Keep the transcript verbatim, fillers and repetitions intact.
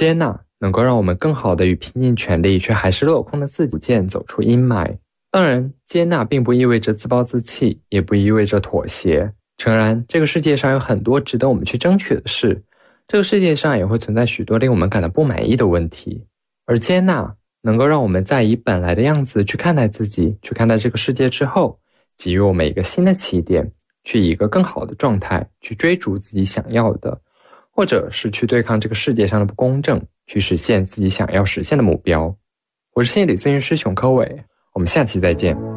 接纳能够让我们更好地与拼尽全力却还是落空的自己逐渐走出阴霾。当然，接纳并不意味着自暴自弃，也不意味着妥协。诚然，这个世界上有很多值得我们去争取的事，这个世界上也会存在许多令我们感到不满意的问题。而接纳能够让我们在以本来的样子去看待自己，去看待这个世界之后，给予我们一个新的起点，去以一个更好的状态去追逐自己想要的，或者是去对抗这个世界上的不公正，去实现自己想要实现的目标。我是心理咨询师熊科伟，我们下期再见。